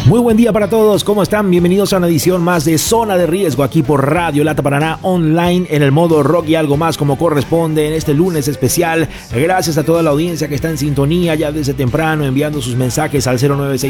Muy buen día para todos, ¿cómo están? Bienvenidos a una edición más de Zona de Riesgo aquí por Radio Lata Paraná Online en el modo rock y algo más como corresponde en este lunes especial. Gracias a toda la audiencia que está en sintonía ya desde temprano enviando sus mensajes al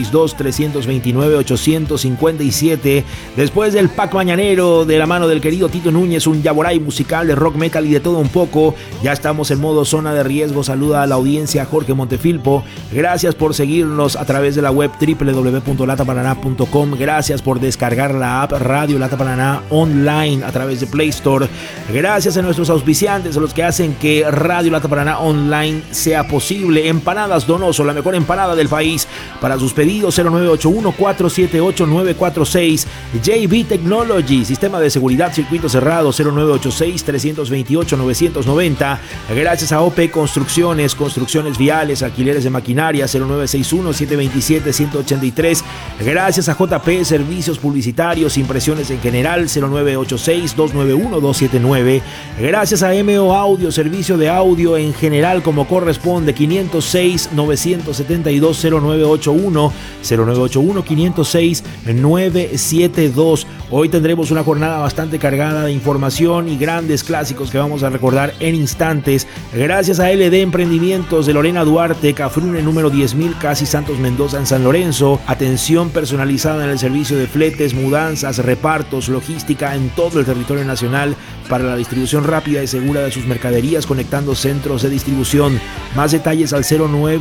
0962-329-857. Después del pack mañanero de la mano del querido Tito Núñez, un yaboray musical de rock, metal y de todo un poco. Ya estamos en modo Zona de Riesgo. Saluda a la audiencia Jorge Montefilpo. Gracias por seguirnos a través de la web www.lataparaná.com. Gracias por descargar la app Radio Lata Paraná Online a través de Play Store. Gracias a nuestros auspiciantes, a los que hacen que Radio Lata Paraná Online sea posible. Empanadas Donoso, la mejor empanada del país. Para sus pedidos 0981-478-946. JB Technology, sistema de seguridad circuito cerrado 0986-328-990. Gracias a OP Construcciones, construcciones viales, alquileres de maquinaria 0961-727-183. Gracias a JP Servicios Publicitarios, impresiones en general 0986-291-279. Gracias a MO Audio, servicio de audio en general como corresponde 506-972-0981 0981-506-972. Hoy tendremos una jornada bastante cargada de información y grandes clásicos que vamos a recordar en instantes. Gracias a LD Emprendimientos de Lorena Duarte, Cafrune número 10.000, casi Santos Mendoza en San Lorenzo. Atención personalizada en el servicio de fletes, mudanzas, repartos, logística en todo el territorio nacional para la distribución rápida y segura de sus mercaderías, conectando centros de distribución. Más detalles al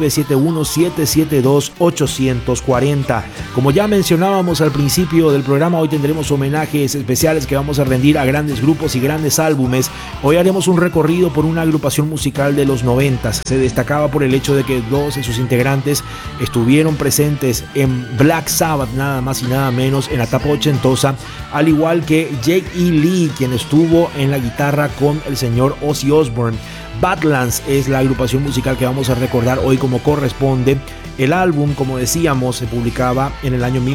0971-772-840. Como ya mencionábamos al principio del programa, hoy tendremos homenajes especiales que vamos a rendir a grandes grupos y grandes álbumes. Hoy haremos un recorrido por una agrupación musical de los 90s. Se destacaba por el hecho de que dos de sus integrantes estuvieron presentes en Black Sabbath, nada más y nada menos, en la etapa ochentosa, al igual que Jake E. Lee, quien estuvo en la guitarra con el señor Ozzy Osbourne. Badlands es la agrupación musical que vamos a recordar hoy como corresponde. El álbum, como decíamos, se publicaba en el año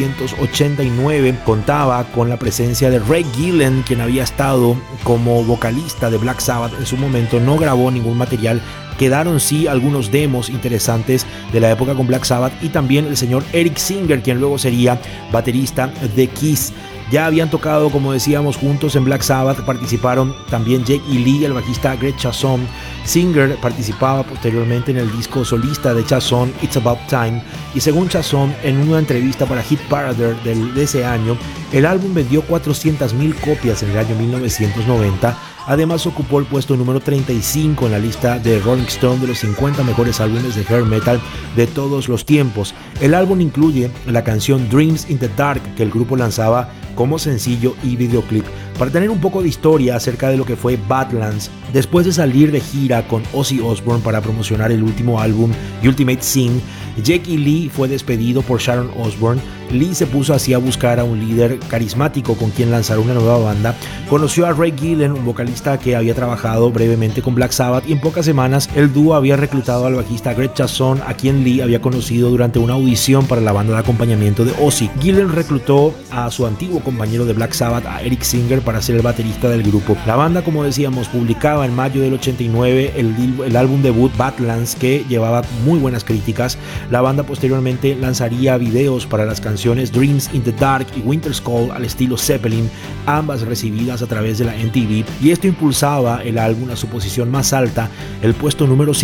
1989. Contaba con la presencia de Ray Gillen, quien había estado como vocalista de Black Sabbath en su momento. No grabó ningún material. Quedaron sí algunos demos interesantes de la época con Black Sabbath, y también el señor Eric Singer, quien luego sería baterista de Kiss. Ya habían tocado, como decíamos, juntos en Black Sabbath. Participaron también Jake E. Lee, el bajista Greg Chasson. Singer participaba posteriormente en el disco solista de Chasson, It's About Time. Y según Chasson, en una entrevista para Hit Parader de ese año, el álbum vendió 400,000 copias en el año 1990. Además ocupó el puesto número 35 en la lista de Rolling Stone de los 50 mejores álbumes de hair metal de todos los tiempos. El álbum incluye la canción Dreams in the Dark, que el grupo lanzaba como sencillo y videoclip. Para tener un poco de historia acerca de lo que fue Badlands, después de salir de gira con Ozzy Osbourne para promocionar el último álbum Ultimate Sin, Jake E. Lee fue despedido por Sharon Osbourne. Lee se puso así a buscar a un líder carismático con quien lanzar una nueva banda. Conoció a Ray Gillen, un vocalista que había trabajado brevemente con Black Sabbath, y en pocas semanas el dúo había reclutado al bajista Greg Chasson, a quien Lee había conocido durante una audición para la banda de acompañamiento de Ozzy. Gillen reclutó a su antiguo compañero de Black Sabbath, a Eric Singer, para ser el baterista del grupo. La banda, como decíamos, publicaba en mayo del 89 el álbum debut Badlands, que llevaba muy buenas críticas. La banda posteriormente lanzaría videos para las canciones Dreams in the Dark y Winter's Call al estilo Zeppelin, ambas recibidas a través de la MTV, y esto impulsaba el álbum a su posición más alta, el puesto número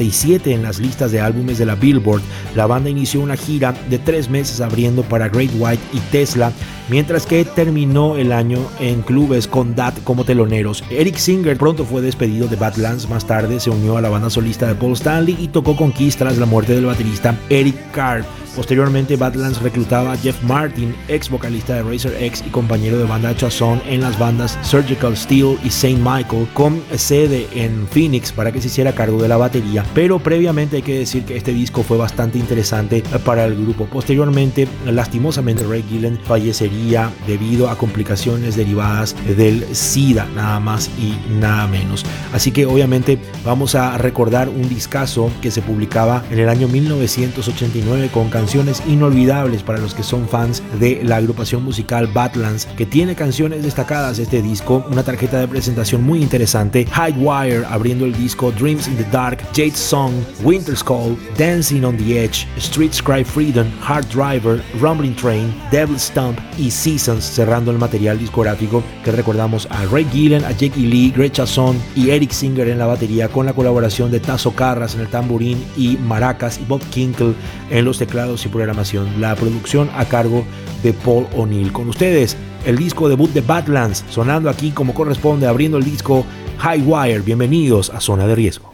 57 en las listas de álbumes de la Billboard. La banda inició una gira de 3 meses abriendo para Great White y Tesla, mientras que terminó el año en clubes con Dat como teloneros. Eric Singer pronto fue despedido de Badlands. Más tarde se unió a la banda solista de Paul Stanley y tocó con Kiss tras la muerte del baterista Eric Carr. Posteriormente, Badlands reclutaba a Jeff Martin, ex vocalista de Razor X y compañero de banda de Chasson en las bandas Surgical Steel y Saint Michael, con sede en Phoenix, para que se hiciera cargo de la batería. Pero previamente hay que decir que este disco fue bastante interesante para el grupo. Posteriormente, lastimosamente, Ray Gillen fallecería debido a complicaciones derivadas del SIDA, nada más y nada menos. Así que obviamente vamos a recordar un discazo que se publicaba en el año 1989 con canciones canciones inolvidables para los que son fans de la agrupación musical Badlands, que tiene canciones destacadas este disco, una tarjeta de presentación muy interesante. Hidewire abriendo el disco, Dreams in the Dark, Jade's Song, Winter's Call, Dancing on the Edge, Streets Cry Freedom, Hard Driver, Rumbling Train, Devil's Stump y Seasons, cerrando el material discográfico, que recordamos a Ray Gillen, a Jackie Lee, Greg Chasson y Eric Singer en la batería, con la colaboración de Tazo Carras en el tamborín y maracas y Bob Kinkle en los teclados y programación. La producción a cargo de Paul O'Neill. Con ustedes, el disco debut de Badlands, sonando aquí como corresponde, abriendo el disco Hidewire. Bienvenidos a Zona de Riesgo.